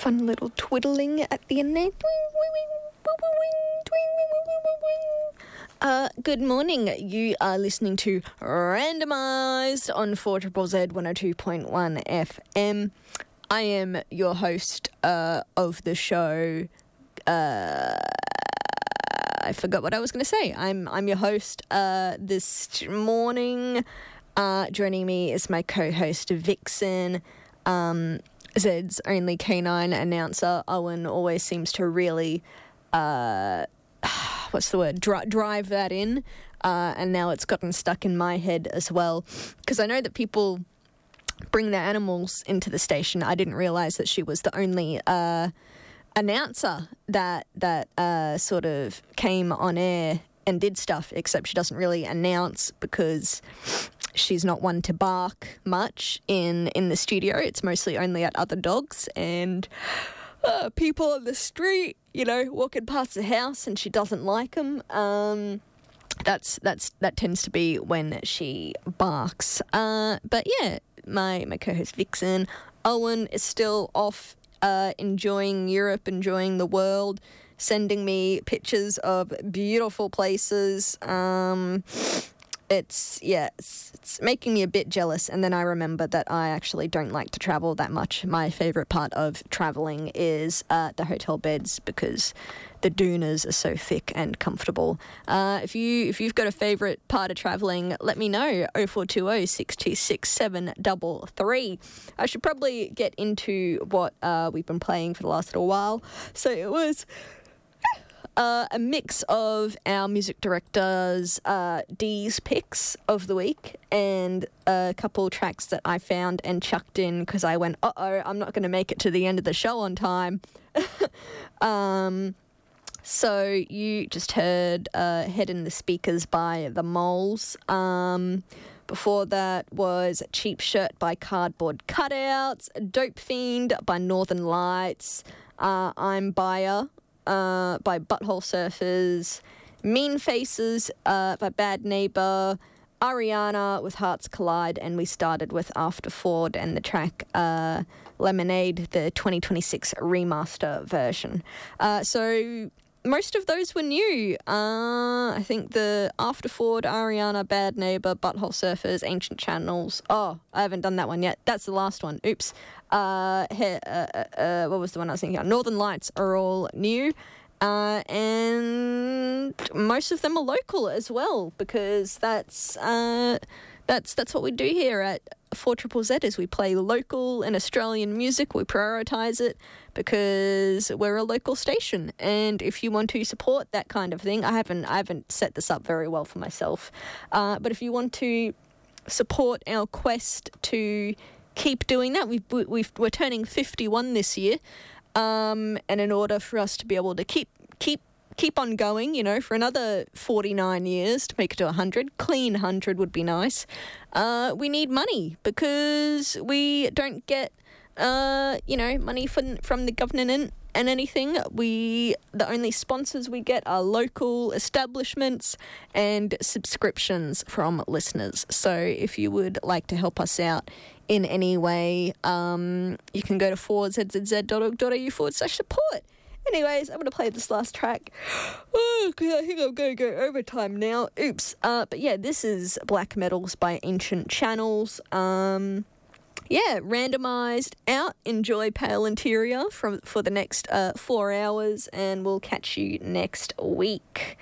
fun little twiddling at the end there. Good morning. You are listening to Randomised on 4ZZZ 102.1 FM. I am your host of the show. I forgot what I was going to say. I'm your host this morning. Joining me is my co-host Vixen. Zed's only canine announcer. Owen always seems to really, drive that in. And now it's gotten stuck in my head as well. Because I know that people bring their animals into the station. I didn't realise that she was the only announcer that sort of came on air and did stuff, except she doesn't really announce because she's not one to bark much in the studio. It's mostly only at other dogs and people on the street, walking past the house, and she doesn't like them. That tends to be when she barks. But yeah, my co-host Vixen, Owen, is still off enjoying Europe, enjoying the world, sending me pictures of beautiful places. It's making me a bit jealous, and then I remember that I actually don't like to travel that much. My favourite part of travelling is the hotel beds, because the doonas are so thick and comfortable. If you've got a favourite part of travelling, let me know. 0420 626 733. I should probably get into what we've been playing for the last little while. So it was a mix of our music director's Dee's picks of the week, and a couple tracks that I found and chucked in because I went, I'm not going to make it to the end of the show on time. So you just heard Head in the Speakers by The Moles. Before that was Cheap Shirt by Cardboard Cutouts, Dope Fiend by Northern Lights, I'm Buyer by Butthole Surfers, Mean Faces by Bad Neighbour, Ariana with Hearts Collide, and we started with After Ford and the track Lemonade, the 2026 remaster version. So most of those were new. I think the After Ford, Ariana, Bad Neighbour, Butthole Surfers, Ancient Channels. Oh, I haven't done that one yet. That's the last one. Oops. What was the one I was thinking of? Northern Lights are all new. And most of them are local as well, because that's what we do here at 4ZZZ, is we play local and Australian music. We prioritise it because we're a local station, and if you want to support that kind of thing, I haven't set this up very well for myself, but if you want to support our quest to keep doing that, we're turning 51 this year, and in order for us to be able to keep on going, for another 49 years to make it to 100, clean 100 would be nice. We need money because we don't get, money from the government and anything. The only sponsors we get are local establishments and subscriptions from listeners. So if you would like to help us out in any way, you can go to 4zzz.org.au/support. Anyways, I'm going to play this last track. Oh, I think I'm going to go overtime now. Oops. But yeah, this is Black Metals by Ancient Channels. Randomised out. Enjoy Pale Interior for the next 4 hours, and we'll catch you next week.